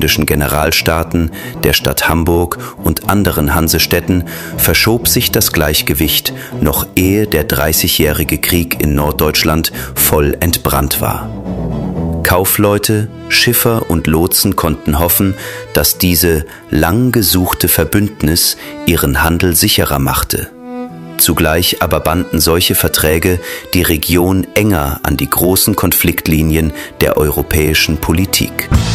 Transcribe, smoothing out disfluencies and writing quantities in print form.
Generalstaaten, der Stadt Hamburg und anderen Hansestädten verschob sich das Gleichgewicht, noch ehe der Dreißigjährige Krieg in Norddeutschland voll entbrannt war. Kaufleute, Schiffer und Lotsen konnten hoffen, dass diese lang gesuchte Verbündnis ihren Handel sicherer machte. Zugleich aber banden solche Verträge die Region enger an die großen Konfliktlinien der europäischen Politik.